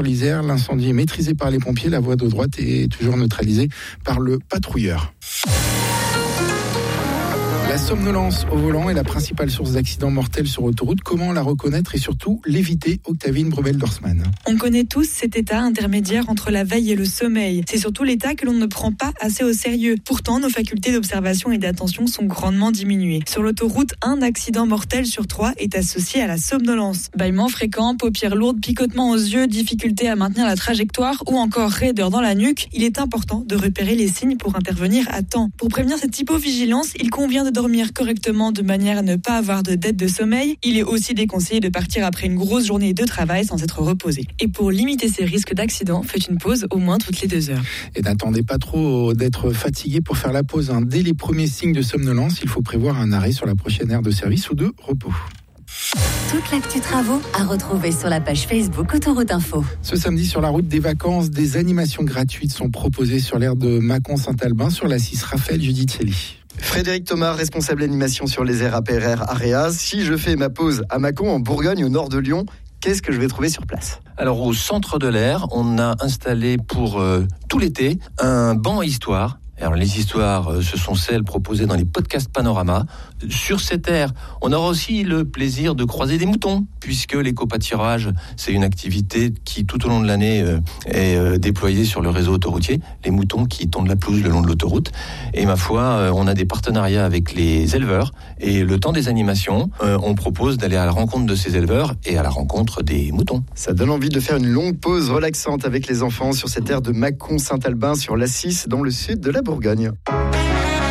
sur l'Isère. L'incendie est maîtrisé par les pompiers. La voie de droite est toujours neutralisée par le patrouilleur. La somnolence au volant est la principale source d'accidents mortels sur autoroute. Comment la reconnaître et surtout l'éviter, Octavine Brevel-Dorsman? On connaît tous cet état intermédiaire entre la veille et le sommeil. C'est surtout l'état que l'on ne prend pas assez au sérieux. Pourtant, nos facultés d'observation et d'attention sont grandement diminuées. Sur l'autoroute, un accident mortel sur 3 est associé à la somnolence. Bâillements fréquents, paupières lourdes, picotements aux yeux, difficulté à maintenir la trajectoire ou encore raideur dans la nuque. Il est important de repérer les signes pour intervenir à temps. Pour prévenir cette hypovigilance, il convient de dormir correctement de manière à ne pas avoir de dette de sommeil. Il est aussi déconseillé de partir après une grosse journée de travail sans être reposé. Et pour limiter ces risques d'accident, faites une pause au moins toutes les 2 heures. Et n'attendez pas trop d'être fatigué pour faire la pause. Dès les premiers signes de somnolence, il faut prévoir un arrêt sur la prochaine aire de service ou de repos. Toute l'actu travaux à retrouver sur la page Facebook Autoroute Info. Ce samedi, sur la route des vacances, des animations gratuites sont proposées sur l'aire de Mâcon-Saint-Albin, sur la 6 Raphaël Judicelli. Frédéric Thomas, responsable animation sur les aires APRR Areas. Si je fais ma pause à Mâcon, en Bourgogne, au nord de Lyon, qu'est-ce que je vais trouver sur place? Alors, au centre de l'aire, on a installé pour tout l'été un banc à histoire. Alors, les histoires, ce sont celles proposées dans les podcasts Panorama. Sur cette aire, on aura aussi le plaisir de croiser des moutons, puisque l'éco-pâturage, c'est une activité qui, tout au long de l'année, est déployée sur le réseau autoroutier. Les moutons qui tondent la pelouse le long de l'autoroute. Et ma foi, on a des partenariats avec les éleveurs. Et le temps des animations, on propose d'aller à la rencontre de ces éleveurs et à la rencontre des moutons. Ça donne envie de faire une longue pause relaxante avec les enfants sur cette aire de Mâcon-Saint-Albin, sur l'A6, dans le sud de la Bourgogne.